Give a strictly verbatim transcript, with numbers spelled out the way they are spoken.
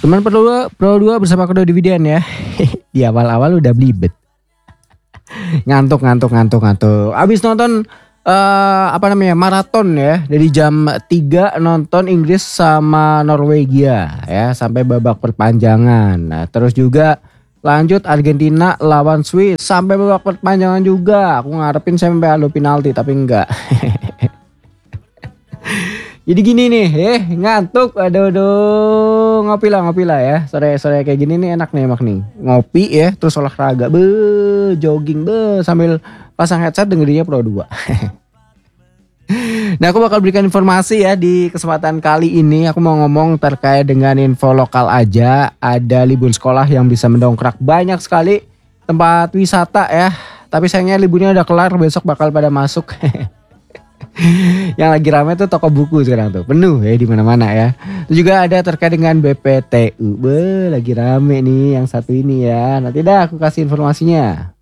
Teman Pro dua, Pro dua bersama kode dividen ya. Di awal-awal udah belibet. Ngantuk ngantuk ngantuk ngantuk. Abis nonton uh, apa namanya maraton ya dari jam tiga nonton Inggris sama Norwegia ya sampai babak perpanjangan. Nah, terus juga lanjut Argentina lawan Swiss sampai babak perpanjangan juga. Aku ngarepin sampai adu penalti tapi enggak. Jadi gini nih, eh ngantuk, aduh aduh ngopi lah ngopi lah ya. Sore-sore kayak gini nih enak nih emak nih. Ngopi ya, terus olahraga, be, jogging be sambil pasang headset dengerinnya Pro dua. Nah, aku bakal berikan informasi ya di kesempatan kali ini. Aku mau ngomong terkait dengan info lokal aja. Ada libur sekolah yang bisa mendongkrak banyak sekali tempat wisata ya. Tapi sayangnya liburnya udah kelar, besok bakal pada masuk. Yang lagi rame tuh toko buku sekarang tuh penuh ya di mana-mana ya. Terus juga ada terkait dengan B P T U. Be, lagi rame nih yang satu ini ya. Nanti dah aku kasih informasinya.